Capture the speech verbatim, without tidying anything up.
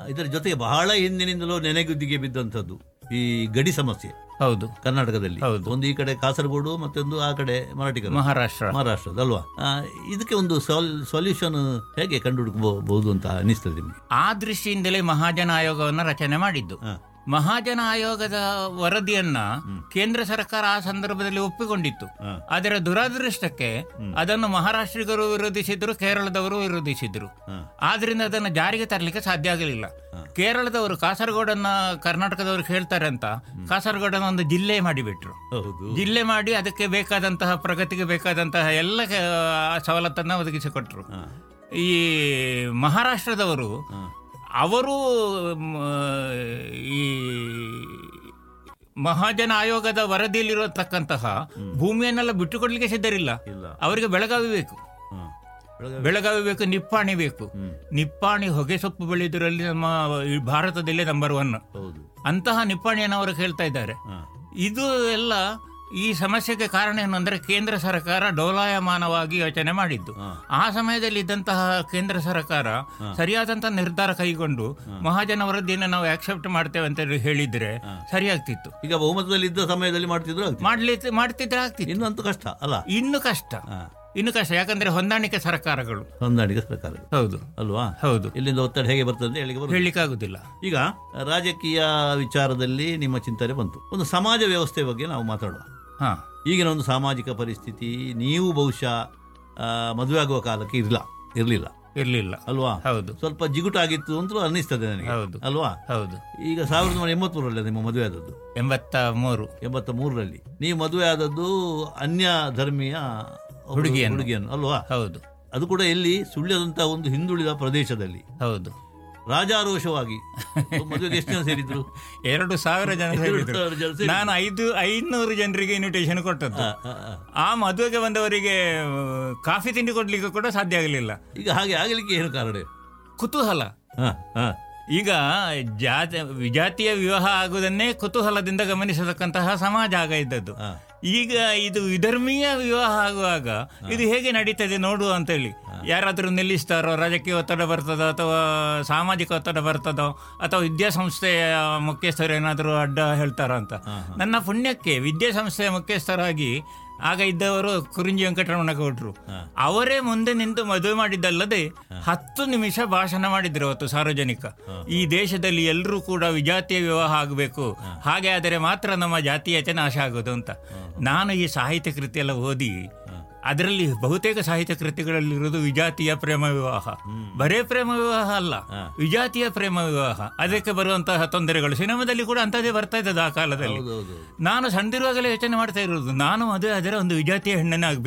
ಇದರ ಜೊತೆಗೆ ಬಹಳ ಹಿಂದಿನಿಂದಲೂ ನೆನೆಗುದ್ದಿಗೆ ಬಿದ್ದಂಥದ್ದು ಈ ಗಡಿ ಸಮಸ್ಯೆ. ಹೌದು, ಕರ್ನಾಟಕದಲ್ಲಿ ಒಂದು ಈ ಕಡೆ ಕಾಸರಗೋಡು ಮತ್ತೊಂದು ಆ ಕಡೆ ಮರಾಠಿಗರು, ಮಹಾರಾಷ್ಟ್ರ ಮಹಾರಾಷ್ಟ್ರದ ಅಲ್ವಾ. ಇದಕ್ಕೆ ಒಂದು ಸೊಲ್ಯೂಷನ್ ಹೇಗೆ ಕಂಡುಹುಡುಕಬಹುದು ಅಂತ ಅನಿಸ್ತದೆ ನಿಮಗೆ? ಆ ದೃಷ್ಟಿಯಿಂದಲೇ ಮಹಾಜನ ಆಯೋಗವನ್ನು ರಚನೆ ಮಾಡಿದ್ದು. ಮಹಾಜನ ಆಯೋಗದ ವರದಿಯನ್ನ ಕೇಂದ್ರ ಸರ್ಕಾರ ಆ ಸಂದರ್ಭದಲ್ಲಿ ಒಪ್ಪಿಕೊಂಡಿತ್ತು. ಅದರ ದುರದೃಷ್ಟಕ್ಕೆ ಅದನ್ನು ಮಹಾರಾಷ್ಟ್ರಿಗರು ವಿರೋಧಿಸಿದ್ರು, ಕೇರಳದವರು ವಿರೋಧಿಸಿದ್ರು. ಆದ್ರಿಂದ ಅದನ್ನು ಜಾರಿಗೆ ತರಲಿಕ್ಕೆ ಸಾಧ್ಯ ಆಗಲಿಲ್ಲ. ಕೇರಳದವರು ಕಾಸರಗೋಡನ್ನ ಕರ್ನಾಟಕದವರು ಹೇಳ್ತಾರೆ ಅಂತ ಕಾಸರಗೋಡನ್ನ ಒಂದು ಜಿಲ್ಲೆ ಮಾಡಿಬಿಟ್ರು. ಜಿಲ್ಲೆ ಮಾಡಿ ಅದಕ್ಕೆ ಬೇಕಾದಂತಹ ಪ್ರಗತಿಗೆ ಬೇಕಾದಂತಹ ಎಲ್ಲ ಸವಲತ್ತನ್ನ ಒದಗಿಸಿಕೊಟ್ರು. ಈ ಮಹಾರಾಷ್ಟ್ರದವರು ಅವರು ಈ ಮಹಾಜನ ಆಯೋಗದ ವರದಿಯಲ್ಲಿರತಕ್ಕಂತಹ ಭೂಮಿಯನ್ನೆಲ್ಲ ಬಿಟ್ಟುಕೊಡ್ಲಿಕ್ಕೆ ಸಿದ್ಧರಿಲ್ಲ. ಅವರಿಗೆ ಬೆಳಗಾವಿ ಬೇಕು, ಬೆಳಗಾವಿ ಬೇಕು, ನಿಪ್ಪಾಣಿ ಬೇಕು. ನಿಪ್ಪಾಣಿ ಹೊಗೆ ಸೊಪ್ಪು ಬೆಳೆಯುವುದರಲ್ಲಿ ನಮ್ಮ ಭಾರತದಲ್ಲೇ ನಂಬರ್ ಒನ್. ಅಂತಹ ನಿಪ್ಪಾಣಿಯನ್ನು ಅವರು ಹೇಳ್ತಾ ಇದ್ದಾರೆ. ಇದು ಎಲ್ಲ ಈ ಸಮಸ್ಯೆಗೆ ಕಾರಣ ಏನು ಅಂದರೆ ಕೇಂದ್ರ ಸರ್ಕಾರ ಡೋಲಾಯಮಾನವಾಗಿ ಯೋಚನೆ ಮಾಡಿದ್ದು. ಆ ಸಮಯದಲ್ಲಿ ಇದ್ದಂತಹ ಕೇಂದ್ರ ಸರ್ಕಾರ ಸರಿಯಾದಂತಹ ನಿರ್ಧಾರ ಕೈಗೊಂಡು ಮಹಾಜನ ವರದಿಯನ್ನು ನಾವು ಆಕ್ಸೆಪ್ಟ್ ಮಾಡ್ತೇವೆ ಅಂತ ಹೇಳಿದ್ರೆ ಸರಿಯಾಗ್ತಿತ್ತು. ಈಗ ಬಹುಮತದಲ್ಲಿ ಇದ್ದ ಸಮಯದಲ್ಲಿ ಮಾಡ್ತಿದ್ರು ಮಾಡ್ಲಿಕ್ಕೆ ಮಾಡ್ತಿದ್ರೆ ಆಗ್ತಿತ್ತು. ಇನ್ನಂತೂ ಕಷ್ಟ ಅಲ್ಲ, ಇನ್ನು ಕಷ್ಟ ಇನ್ನು ಕಷ್ಟ. ಯಾಕಂದ್ರೆ ಹೊಂದಾಣಿಕೆ ಸರ್ಕಾರಗಳು ಹೊಂದಾಣಿಕೆ ಸರ್ಕಾರ ಹೌದು ಅಲ್ವಾ. ಹೌದು, ಇಲ್ಲಿಂದ ಒತ್ತಡ ಹೇಗೆ ಬರ್ತದೆ ಹೇಳಲಿಕ್ಕೆ ಆಗುದಿಲ್ಲ. ಈಗ ರಾಜಕೀಯ ವಿಚಾರದಲ್ಲಿ ನಿಮ್ಮ ಚಿಂತನೆ ಬಂತು. ಒಂದು ಸಮಾಜ ವ್ಯವಸ್ಥೆ ಬಗ್ಗೆ ನಾವು ಮಾತಾಡುವ. ಹಾ, ಈಗಿನ ಒಂದು ಸಾಮಾಜಿಕ ಪರಿಸ್ಥಿತಿ ನೀವು ಬಹುಶಃ ಮದುವೆ ಆಗುವ ಕಾಲಕ್ಕೆ ಇರಲ್ಲ ಇರಲಿಲ್ಲ ಇರ್ಲಿಲ್ಲ ಅಲ್ವಾ. ಹೌದು, ಸ್ವಲ್ಪ ಜಿಗುಟಾಗಿತ್ತು ಅಂತ ಅನ್ನಿಸ್ತದೆ ನನಗೆ. ಹೌದು ಅಲ್ವಾ. ಹೌದು. ಈಗ ಸಾವಿರದ ಒಂಬೈನೂರ ಎಂಬತ್ಮೂರರಲ್ಲಿ ನಿಮ್ಮ ಮದುವೆ ಆದದ್ದು? ಎಂಬತ್ತ ಮೂರು ಎಂಬತ್ತ ಮೂರರಲ್ಲಿ ನೀವು ಮದುವೆ ಆದದ್ದು ಅನ್ಯ ಧರ್ಮೀಯ ಹುಡುಗಿಯನ್ನು ಹುಡುಗಿಯನ್ನು ಅಲ್ವಾ. ಹೌದು. ಅದು ಕೂಡ ಎಲ್ಲಿ? ಸುಳ್ಯದಂತಹ ಒಂದು ಹಿಂದುಳಿದ ಪ್ರದೇಶದಲ್ಲಿ. ಹೌದು. ರಾಜಾರೋಷವಾಗಿ ಮದುವೆಗೆ ಎಷ್ಟು ಜನ ಸೇರಿದ್ರು? ಎರಡು ಸಾವಿರ ಜನ ಸೇರಿದ್ರು. ನಾನು ಐದು ಐನೂರು ಜನರಿಗೆ ಇನ್ವಿಟೇಷನ್ ಕೊಟ್ಟದ್ದು. ಆ ಮದುವೆಗೆ ಬಂದವರಿಗೆ ಕಾಫಿ ತಿಂಡಿ ಕೊಡ್ಲಿಕ್ಕೆ ಕೂಡ ಸಾಧ್ಯ ಆಗಲಿಲ್ಲ. ಈಗ ಹಾಗೆ ಆಗಲಿಕ್ಕೆ ಏನು ಕಾರಣ? ಕುತೂಹಲ. ಈಗ ಜಾತಿ ವಿಜಾತಿಯ ವಿವಾಹ ಆಗುವುದನ್ನೇ ಕುತೂಹಲದಿಂದ ಗಮನಿಸತಕ್ಕಂತಹ ಸಮಾಜ ಆಗ ಇದ್ದದ್ದು. ಈಗ ಇದು ವಿಧರ್ಮೀಯ ವಿವಾಹ ಆಗುವಾಗ ಇದು ಹೇಗೆ ನಡೀತದೆ ನೋಡುವ ಅಂತೇಳಿ ಯಾರಾದರೂ ನಿಲ್ಲಿಸ್ತಾರೋ, ರಾಜಕೀಯ ಒತ್ತಡ ಬರ್ತದೋ ಅಥವಾ ಸಾಮಾಜಿಕ ಒತ್ತಡ ಬರ್ತದೋ ಅಥವಾ ವಿದ್ಯಾಸಂಸ್ಥೆಯ ಮುಖ್ಯಸ್ಥರು ಏನಾದರೂ ಅಡ್ಡ ಹೇಳ್ತಾರೋ ಅಂತ. ನನ್ನ ಪುಣ್ಯಕ್ಕೆ ವಿದ್ಯಾಸಂಸ್ಥೆಯ ಮುಖ್ಯಸ್ಥರಾಗಿ ಆಗ ಇದ್ದವರು ಕುರಿಂಜಿ ವೆಂಕಟರಮಣ ಗೌಡ್ರು. ಅವರೇ ಮುಂದೆ ನಿಂತು ಮದುವೆ ಮಾಡಿದ್ದಲ್ಲದೆ ಹತ್ತು ನಿಮಿಷ ಭಾಷಣ ಮಾಡಿದ್ರು ಅವತ್ತು ಸಾರ್ವಜನಿಕ. ಈ ದೇಶದಲ್ಲಿ ಎಲ್ಲರೂ ಕೂಡ ವಿಜಾತಿಯ ವಿವಾಹ ಆಗಬೇಕು, ಹಾಗೆ ಆದರೆ ಮಾತ್ರ ನಮ್ಮ ಜಾತೀಯತೆ ನಾಶ ಆಗೋದು ಅಂತ. ನಾನು ಈ ಸಾಹಿತ್ಯ ಕೃತಿ ಎಲ್ಲ ಓದಿ ಅದರಲ್ಲಿ ಬಹುತೇಕ ಸಾಹಿತ್ಯ ಕೃತಿಗಳಲ್ಲಿರುವುದು ವಿಜಾತಿಯ ಪ್ರೇಮ ವಿವಾಹ. ಬರೇ ಪ್ರೇಮ ವಿವಾಹ ಅಲ್ಲ, ವಿಜಾತಿಯ ಪ್ರೇಮ ವಿವಾಹ. ಅದಕ್ಕೆ ಬರುವಂತಹ ತೊಂದರೆಗಳು ಸಿನಿಮಾದಲ್ಲಿ ಕೂಡ ಅಂಥದ್ದೇ ಬರ್ತಾ ಇದ್ದದ್ದು ಆ ಕಾಲದಲ್ಲಿ. ನಾನು ಸಣ್ಣದಿರುವಾಗಲೇ ಯೋಚನೆ ಮಾಡ್ತಾ ಇರೋದು, ನಾನು ಮದುವೆ ಆದರೆ ಒಂದು ವಿಜಾತಿಯ ಹೆಣ್ಣನ್ನೇ ಆಗಬೇಕು.